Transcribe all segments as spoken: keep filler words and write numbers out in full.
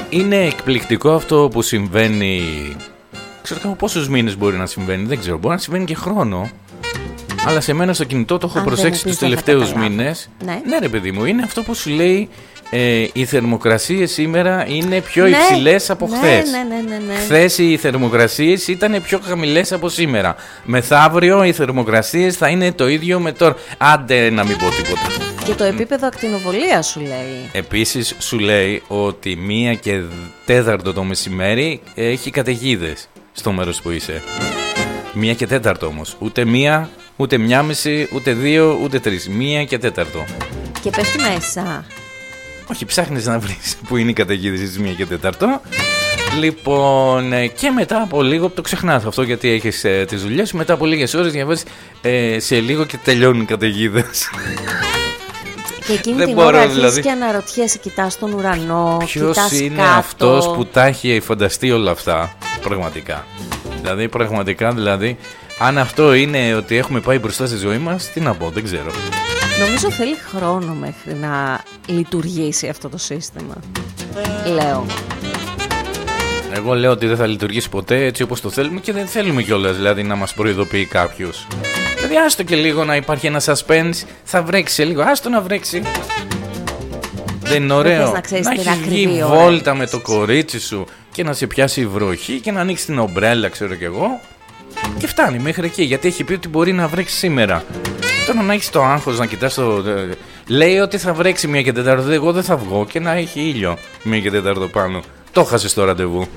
Είναι εκπληκτικό αυτό που συμβαίνει. Ξέρω πόσους μήνες μπορεί να συμβαίνει, δεν ξέρω, μπορεί να συμβαίνει και χρόνο. Αλλά σε μένα στο κινητό το έχω Αν προσέξει τους τελευταίους μήνες. Ναι. Ναι ρε παιδί μου, είναι αυτό που σου λέει ε, οι θερμοκρασίες σήμερα είναι πιο ναι. υψηλές από ναι, χθες. Ναι, ναι, ναι, ναι. Χθες οι θερμοκρασίες ήταν πιο χαμηλές από σήμερα. Μεθαύριο οι θερμοκρασίες θα είναι το ίδιο με τώρα. Άντε να μην πω τίποτα. Και το επίπεδο ακτινοβολίας σου λέει. Επίσης σου λέει ότι μία και τέταρτο το μεσημέρι έχει καταιγίδες στο μέρος που είσαι. Μία και τέταρτο όμως. Ούτε μία, ούτε μία μισή, ούτε δύο, ούτε τρεις. Μία και τέταρτο. Και πέφτει μέσα. Όχι, ψάχνεις να βρεις που είναι οι καταιγίδες στις μία και τέταρτο. Λοιπόν, και μετά από λίγο, το ξεχνάς αυτό γιατί έχεις ε, τις δουλειές σου. Μετά από λίγες ώρες διαβάζεις ε, σε λίγο και τελειώνουν οι καταιγίδες. Και εκείνη Δεν την μπορώ, ώρα αρχίζεις δηλαδή. και αναρωτιέσαι, κοιτάς τον ουρανό, Ποιος κοιτάς είναι κάτω. αυτός που τα έχει φανταστεί όλα αυτά, πραγματικά. Δηλαδή, πραγματικά, δηλαδή, αν αυτό είναι ότι έχουμε πάει μπροστά στη ζωή μας, τι να πω, δεν ξέρω. Νομίζω θέλει χρόνο μέχρι να λειτουργήσει αυτό το σύστημα. Λέω. Εγώ λέω ότι δεν θα λειτουργήσει ποτέ έτσι όπως το θέλουμε και δεν θέλουμε κιόλας, δηλαδή, να μας προειδοποιεί κάποιος. Δηλαδή, άστο και λίγο να υπάρχει ένα suspense, θα βρέξει σε λίγο, άστο να βρέξει. Δεν είναι ωραίο να, ξέρεις να την έχεις βγει ακριβή ώρα. βόλτα με το κορίτσι σου και να σε πιάσει η βροχή και να ανοίξει την ομπρέλα, ξέρω κι εγώ. Και φτάνει μέχρι εκεί, γιατί έχει πει ότι μπορεί να βρέξει σήμερα. Τώρα να έχεις το άγχος να κοιτάς το... Λέει ότι θα βρέξει μία και τέταρτο, εγώ δεν θα βγω και να έχει ήλιο μία και τέταρτο πάνω. Το χάσες το ραντεβού.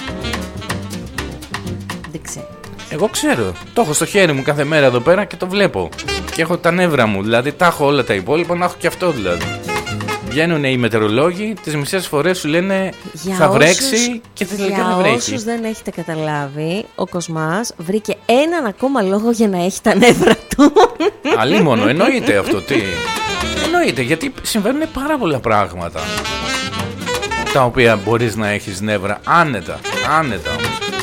Δεν ξέρω. Εγώ ξέρω, το έχω στο χέρι μου κάθε μέρα εδώ πέρα και το βλέπω. Και έχω τα νεύρα μου, δηλαδή τα έχω όλα τα υπόλοιπα, να έχω και αυτό δηλαδή. Βγαίνουν οι μετεωρολόγοι, τις μισές φορές σου λένε Για θα όσους, βρέξει και τελικά δεν βρέχει. Για όσους δεν έχετε καταλάβει, ο Κοσμάς βρήκε έναν ακόμα λόγο για να έχει τα νεύρα του. Αλίμονο, εννοείται αυτό, τι. Εννοείται, γιατί συμβαίνουν πάρα πολλά πράγματα τα οποία μπορείς να έχεις νεύρα άνετα, άνετα όμως.